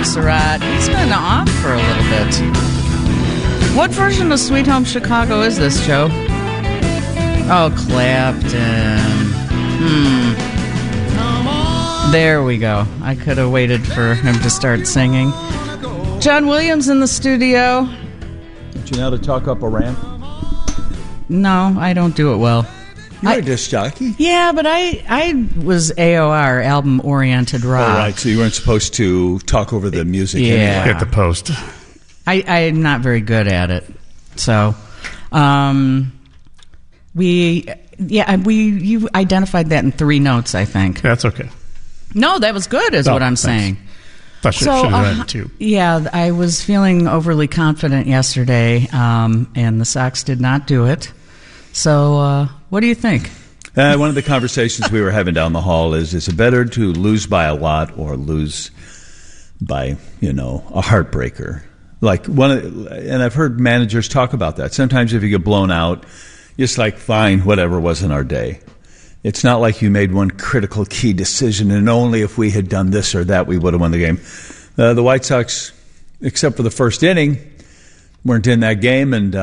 Surratt. He's been off for a little bit. What version of Sweet Home Chicago is this, Joe? Oh, Clapton. There we go. I could have waited for him to start singing. John Williams in the studio. Don't you know how to talk up a ramp? No, I don't do it well. You're a disc jockey. Yeah, but I was AOR, album-oriented rock. Oh, right, so you weren't supposed to talk over the music Yeah. anyway. At the post. I'm not very good at it. So, you identified that in 3 notes, I think. That's okay. No, that was good, is what I'm saying. I should have done it too. Yeah, I was feeling overly confident yesterday, and the Sox did not do it. So, what do you think? One of the conversations we were having down the hall is it better to lose by a lot or lose by, a heartbreaker? And I've heard managers talk about that. Sometimes if you get blown out, it's like, fine, whatever, wasn't our day. It's not like you made one critical key decision, and only if we had done this or that, we would have won the game. The White Sox, except for the first inning, weren't in that game, and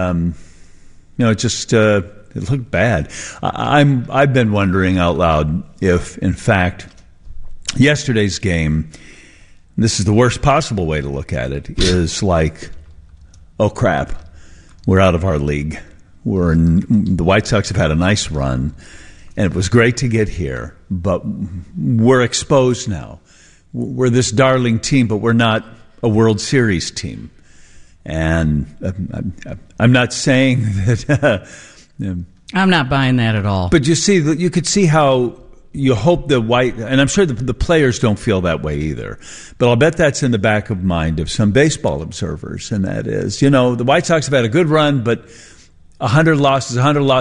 it looked bad. I've been wondering out loud if, in fact, yesterday's game, this is the worst possible way to look at it, is like, oh crap, we're out of our league. The White Sox have had a nice run, and it was great to get here, but we're exposed now. We're this darling team, but we're not a World Series team. And I'm not saying that... I'm not buying that at all. But you could see how you hope and I'm sure the players don't feel that way either. But I'll bet that's in the back of mind of some baseball observers, and that is, the White Sox have had a good run, but 100 losses,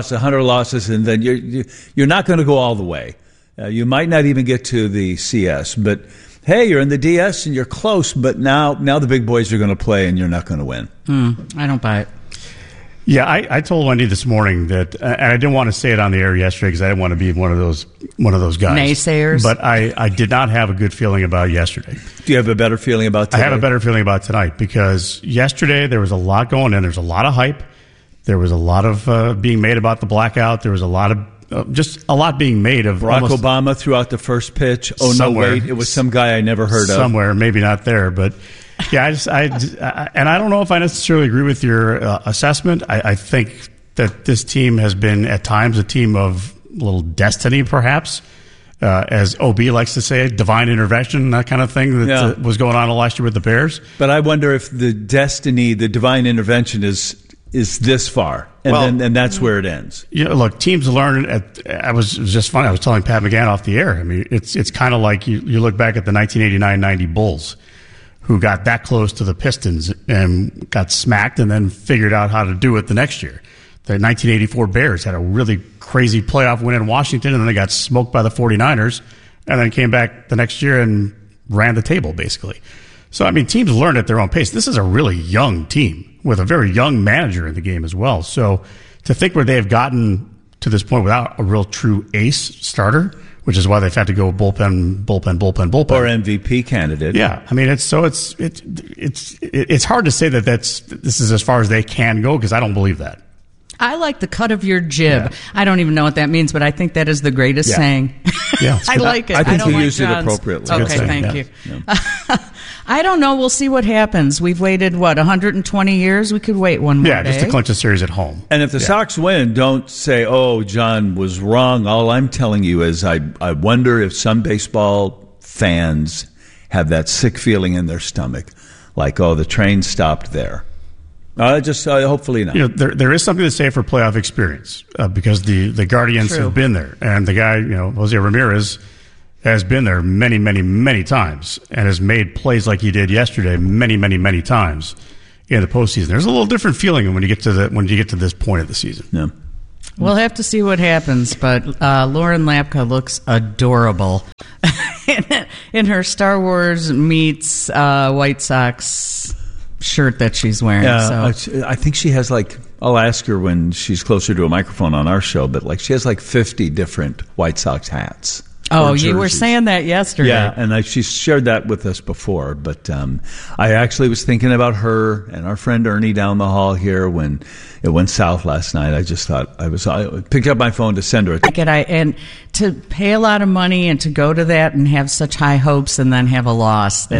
and then you're not going to go all the way. You might not even get to the CS, but hey, you're in the DS and you're close, but now the big boys are going to play and you're not going to win. I don't buy it. Yeah, I told Wendy this morning that, and I didn't want to say it on the air yesterday because I didn't want to be one of those guys. Naysayers. But I did not have a good feeling about yesterday. Do you have a better feeling about today? I have a better feeling about tonight because yesterday there was a lot going in. There's a lot of hype. There was a lot of being made about the blackout. There was a lot of just a lot being made of Barack Obama threw out the first pitch. Oh, somewhere. No, wait, it was some guy I never heard of. Somewhere, maybe not there, but yeah, and I don't know if I necessarily agree with your assessment. I think that this team has been at times a team of little destiny, perhaps, as OB likes to say, divine intervention, that kind of thing that was going on last year with the Bears. But I wonder if the divine intervention is this far, and that's where it ends. Look, teams learn. I was just funny. I was telling Pat McGann off the air. I mean, it's kind of like you look back at the 1989-90 Bulls, who got that close to the Pistons and got smacked, and then figured out how to do it the next year. The 1984 Bears had a really crazy playoff win in Washington, and then they got smoked by the 49ers, and then came back the next year and ran the table, basically. So, I mean, teams learn at their own pace. This is a really young team with a very young manager in the game as well. So to think where they have gotten to this point without a real true ace starter, which is why they've had to go bullpen. Or MVP candidate. Yeah. I mean, it's hard to say that this is as far as they can go because I don't believe that. I like the cut of your jib. Yeah. I don't even know what that means, but I think that is the greatest saying. Yeah, I like it. I think you used it appropriately. Okay, thank you. Yeah. I don't know. We'll see what happens. We've waited, 120 years? We could wait one more day. Yeah, just to clinch a series at home. And if the Sox win, don't say, oh, John was wrong. All I'm telling you is I wonder if some baseball fans have that sick feeling in their stomach, like, oh, the train stopped there. Hopefully not. There is something to say for playoff experience because the Guardians have been there, and the guy, Jose Ramirez, has been there many, many, many times and has made plays like he did yesterday many, many, many times in the postseason. There's a little different feeling when you get to this point of the season. Yeah. We'll have to see what happens, but Lauren Lapka looks adorable in her Star Wars meets White Sox shirt that she's wearing. So. I think she has I'll ask her when she's closer to a microphone on our show, but she has 50 different White Sox hats. Oh, or you were jerseys. saying that yesterday. Yeah, and she shared that with us before. But I actually was thinking about her and our friend Ernie down the hall here when it went south last night. I just thought I picked up my phone to send her. And to pay a lot of money and to go to that and have such high hopes and then have a loss.